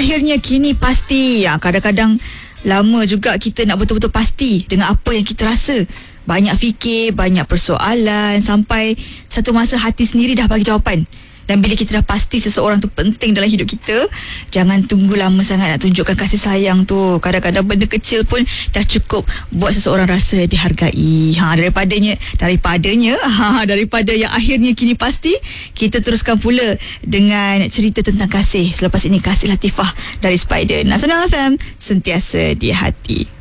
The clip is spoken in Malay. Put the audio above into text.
akhirnya kini pasti. Kadang-kadang lama juga kita nak betul-betul pasti dengan apa yang kita rasa. Banyak fikir, banyak persoalan, sampai satu masa hati sendiri dah bagi jawapan. Dan bila kita dah pasti seseorang tu penting dalam hidup kita, jangan tunggu lama sangat nak tunjukkan kasih sayang tu. Kadang-kadang benda kecil pun dah cukup buat seseorang rasa dihargai. Daripada yang akhirnya kini pasti, kita teruskan pula dengan cerita tentang kasih. Selepas ini Kasih Latifah dari Spider. Nasional FM, sentiasa di hati.